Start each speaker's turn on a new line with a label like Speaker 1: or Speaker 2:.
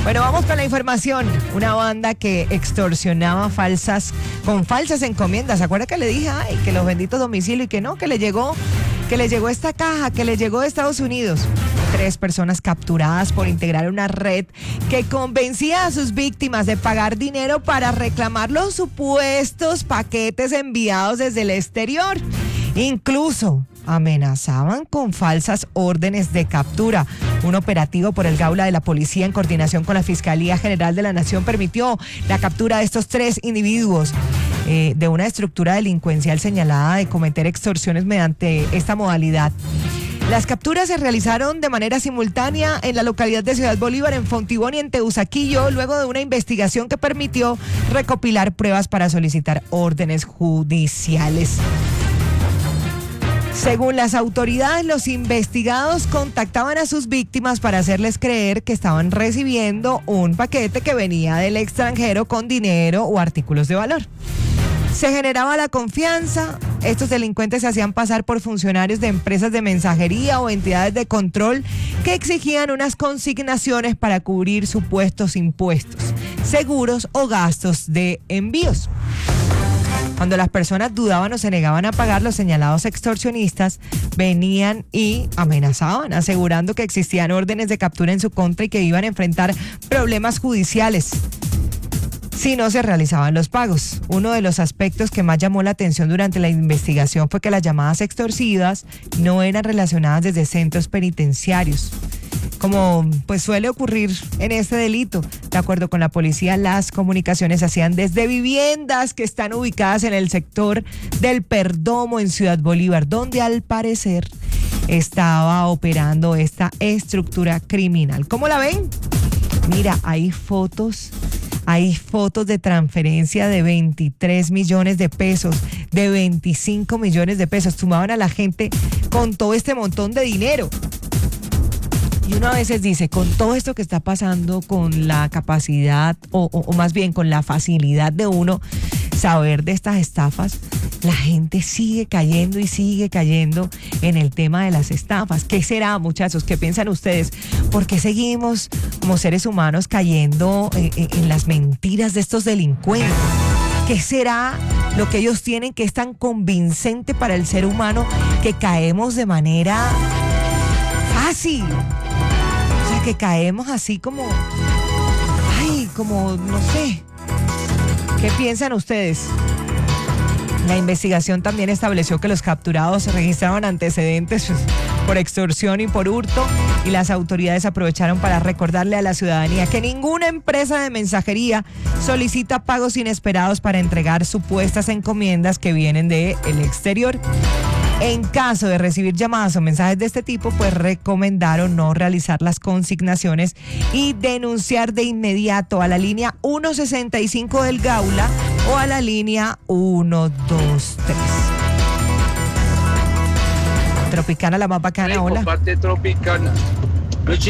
Speaker 1: Bueno, vamos con la información. Una banda que extorsionaba con falsas encomiendas. ¿Se acuerda que le dije, que los benditos domicilios y que no, que le llegó esta caja, que le llegó de Estados Unidos? 3 personas capturadas por integrar una red que convencía a sus víctimas de pagar dinero para reclamar los supuestos paquetes enviados desde el exterior. Incluso amenazaban con falsas órdenes de captura. Un operativo por el Gaula de la policía en coordinación con la Fiscalía General de la Nación permitió la captura de estos 3 individuos de una estructura delincuencial señalada de cometer extorsiones mediante esta modalidad. Las capturas se realizaron de manera simultánea en la localidad de Ciudad Bolívar, en Fontibón y en Teusaquillo, luego de una investigación que permitió recopilar pruebas para solicitar órdenes judiciales. Según las autoridades, los investigados contactaban a sus víctimas para hacerles creer que estaban recibiendo un paquete que venía del extranjero con dinero o artículos de valor. Se generaba la confianza. Estos delincuentes se hacían pasar por funcionarios de empresas de mensajería o entidades de control que exigían unas consignaciones para cubrir supuestos impuestos, seguros o gastos de envíos. Cuando las personas dudaban o se negaban a pagar, los señalados extorsionistas venían y amenazaban, asegurando que existían órdenes de captura en su contra y que iban a enfrentar problemas judiciales si no se realizaban los pagos. Uno de los aspectos que más llamó la atención durante la investigación fue que las llamadas extorsivas no eran relacionadas desde centros penitenciarios, como pues suele ocurrir en este delito. De acuerdo con la policía, las comunicaciones se hacían desde viviendas que están ubicadas en el sector del Perdomo en Ciudad Bolívar, donde al parecer estaba operando esta estructura criminal. ¿Cómo la ven? Mira, hay fotos de transferencia de 23 millones de pesos, de 25 millones de pesos. Sumaban a la gente con todo este montón de dinero. Y uno a veces dice, con todo esto que está pasando, con la capacidad o más bien con la facilidad de uno saber de estas estafas, la gente sigue cayendo y sigue cayendo en el tema de las estafas. ¿Qué será, muchachos? ¿Qué piensan ustedes? ¿Por qué seguimos como seres humanos cayendo en las mentiras de estos delincuentes? ¿Qué será lo que ellos tienen que es tan convincente para el ser humano que caemos de manera fácil? O sea, que caemos así como, no sé. ¿Qué piensan ustedes? La investigación también estableció que los capturados registraban antecedentes por extorsión y por hurto, y las autoridades aprovecharon para recordarle a la ciudadanía que ninguna empresa de mensajería solicita pagos inesperados para entregar supuestas encomiendas que vienen del exterior. En caso de recibir llamadas o mensajes de este tipo, pues recomendaron no realizar las consignaciones y denunciar de inmediato a la línea 165 del Gaula o a la línea 123. Tropicana, la más bacana, hola.
Speaker 2: Parte Tropicana.